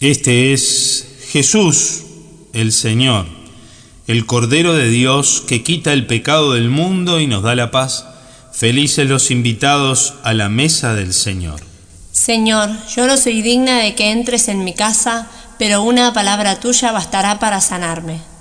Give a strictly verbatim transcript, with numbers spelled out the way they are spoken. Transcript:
Este es Jesús, el Señor, el Cordero de Dios que quita el pecado del mundo y nos da la paz. Felices los invitados a la mesa del Señor. Señor, yo no soy digna de que entres en mi casa, pero una palabra tuya bastará para sanarme.